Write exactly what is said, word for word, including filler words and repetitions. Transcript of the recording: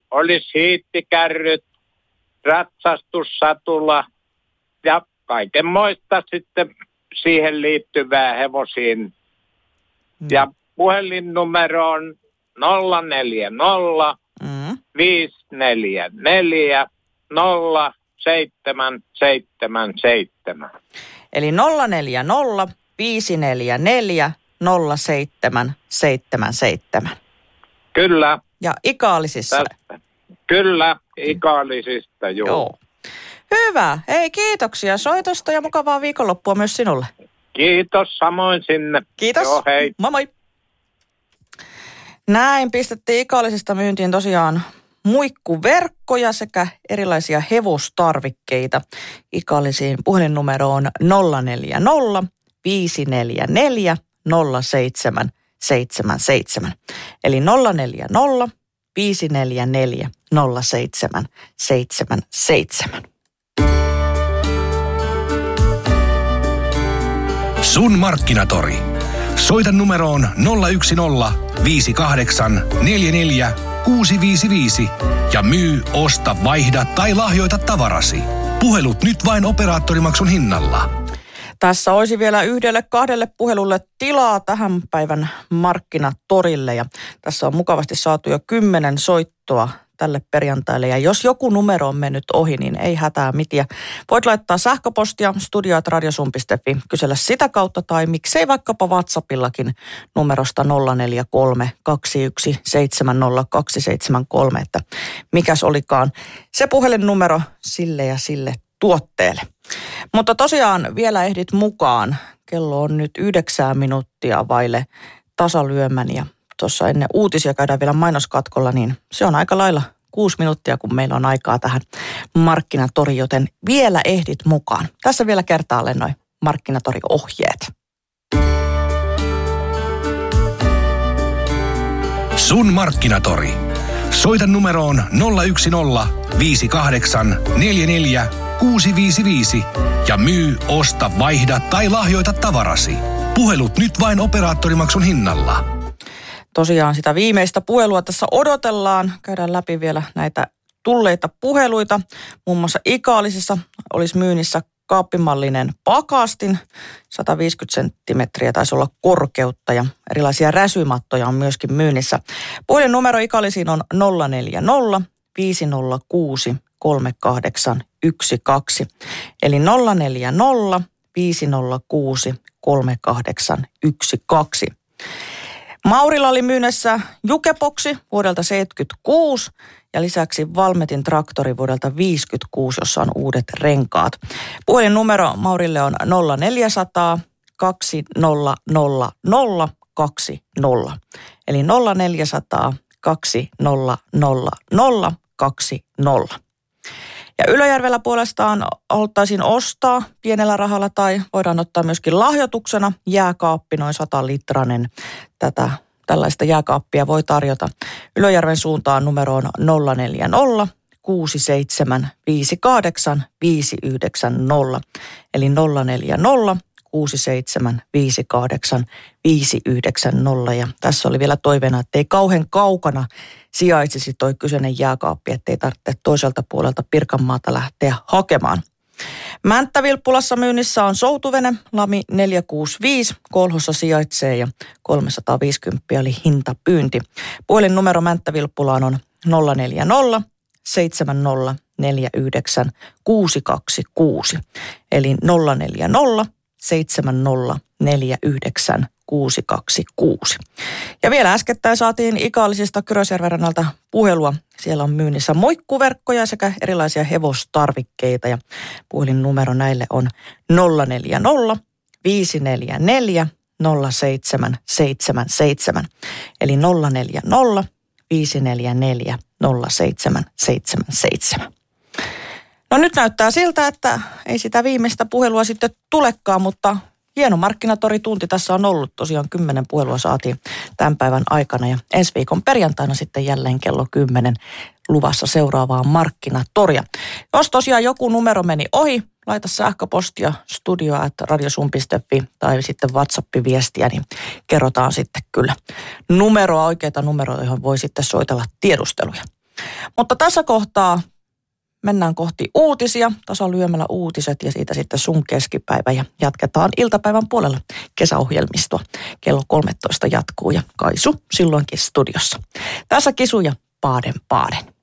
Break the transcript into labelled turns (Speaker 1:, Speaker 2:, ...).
Speaker 1: olisi hiittikärryt, ratsastussatula ja kaikenmoista sitten siihen liittyvää hevosiin. Mm. Ja puhelinnumero on nolla neljä nolla mm. viisi neljä neljä nolla seitsemän seitsemän seitsemän.
Speaker 2: Eli nolla neljä nolla viisi neljä neljä nolla seitsemän seitsemän seitsemän.
Speaker 1: Kyllä.
Speaker 2: Ja Ikaalisissa?
Speaker 1: Tästä. Kyllä, Ikaalisista, joo. joo.
Speaker 2: Hyvä. Hei, kiitoksia soitosta ja mukavaa viikonloppua myös sinulle.
Speaker 1: Kiitos, samoin sinne.
Speaker 2: Kiitos.
Speaker 1: Joo, hei.
Speaker 2: Moi moi. Näin pistettiin Ikaalisesta myyntiin tosiaan muikkuverkkoja sekä erilaisia hevostarvikkeita. Ikaalisiin puhelinnumero on nolla neljä nolla viisi neljä neljä nolla seitsemän seitsemän seitsemän. Eli nolla neljä nolla viisi neljä neljä nolla seitsemän seitsemän seitsemän.
Speaker 3: Sun Markkinatori. Soita numeroon nolla yksi nolla viisi kahdeksan neljä neljä kuusi viisi viisi ja myy, osta, vaihda tai lahjoita tavarasi. Puhelut nyt vain operaattorimaksun hinnalla.
Speaker 2: Tässä olisi vielä yhdelle kahdelle puhelulle tilaa tähän päivän Markkinatorille ja tässä on mukavasti saatu jo kymmenen soittoa tälle perjantaille. Ja jos joku numero on mennyt ohi, niin ei hätää mitään. Voit laittaa sähköpostia studio ät radiosum piste fi, kysellä sitä kautta tai miksei vaikkapa WhatsAppillakin numerosta nolla neljä kolme kaksi yksi seitsemän nolla kaksi seitsemän kolme, että mikäs olikaan se puhelinnumero sille ja sille tuotteelle. Mutta tosiaan vielä ehdit mukaan. Kello on nyt yhdeksän minuuttia vaille tasalyömän ja tuossa ennen uutisia käydään vielä mainoskatkolla, niin se on aika lailla kuusi minuuttia, kun meillä on aikaa tähän Markkinatori, joten vielä ehdit mukaan. Tässä vielä kertaalleen noin Markkinatori-ohjeet.
Speaker 3: Sun Markkinatori. Soita numeroon nolla yksi nolla viisi kahdeksan neljä neljä kuusi viisi viisi ja myy, osta, vaihda tai lahjoita tavarasi. Puhelut nyt vain operaattorimaksun hinnalla.
Speaker 2: Tosiaan sitä viimeistä puhelua tässä odotellaan. Käydään läpi vielä näitä tulleita puheluita. Muun muassa Ikaalisessa olisi myynnissä kaappimallinen pakastin. sata viisikymmentä senttimetriä taisi olla korkeutta ja erilaisia räsymattoja on myöskin myynnissä. Puhelinnumero Ikaalisiin on nolla neljä nolla viisi nolla kuusi kolme kahdeksan yksi kaksi. Eli nolla neljä nolla viisi nolla kuusi kolme kahdeksan yksi kaksi. Maurilla oli myynnissä Jukeboksi vuodelta seitsemänkymmentäkuusi ja lisäksi Valmetin traktori vuodelta viisikymmentäkuusi, jossa on uudet renkaat. Puhelinnumero Maurille on nolla neljä nolla nolla kaksi nolla nolla nolla kaksi nolla. Eli nolla neljä nolla nolla kaksi nolla nolla nolla kaksi nolla. Ja Ylöjärvellä puolestaan haluttaisiin ostaa pienellä rahalla tai voidaan ottaa myöskin lahjoituksena jääkaappi, noin sata litrainen. Tätä, tällaista jääkaappia voi tarjota. Ylöjärven suuntaan numero on nolla neljä nolla kuusi seitsemän viisi kahdeksan viisi yhdeksän nolla. Eli nolla neljä nolla kuusi seitsemän viisi kahdeksan viisi yhdeksän nolla. Ja tässä oli vielä toiveena, että ei kauhean kaukana sijaitsisi toi kyseinen jääkaappi, ettei tarvitse toiselta puolelta Pirkanmaata lähteä hakemaan. Mänttävilppulassa myynnissä on soutuvene Lami neljä kuusi viisi, Kolhossa sijaitsee ja kolmesataaviisikymmentä oli hintapyynti. Puhelinnumero Mänttävilppulaan on nolla neljä nolla seitsemän nolla neljä yhdeksän kuusi kaksi kuusi. Eli nolla neljä nolla seitsemän nolla neljä yhdeksän kuusi kaksi kuusi. Ja vielä äskettäin saatiin Ikaalisista Kyrösjärven puhelua. Siellä on myynnissä moikkuverkkoja sekä erilaisia hevostarvikkeita ja puhelinnumero näille on nolla neljä nolla viisi neljä neljä nolla seitsemän seitsemän seitsemän. Eli nolla neljä nolla viisi neljä neljä nolla seitsemän seitsemän seitsemän. No nyt näyttää siltä, että ei sitä viimeistä puhelua sitten tulekaan, mutta hieno Markkinatori-tunti tässä on ollut. Tosiaan kymmenen puhelua saatiin tämän päivän aikana ja ensi viikon perjantaina sitten jälleen kello kymmenen luvassa seuraavaa Markkinatoria. Jos tosiaan joku numero meni ohi, laita sähköpostia studio ät radiosum piste fi tai sitten WhatsApp-viestiä, niin kerrotaan sitten kyllä numeroa, oikeita numeroita, johon voi sitten soitella tiedusteluja. Mutta tässä kohtaa mennään kohti uutisia, tasalyömällä uutiset ja siitä sitten sun keskipäivä ja jatketaan iltapäivän puolella kesäohjelmistoa. Kello kolmetoista jatkuu ja Kaisu silloinkin studiossa. Tässä Kisu ja Paaden Paaden.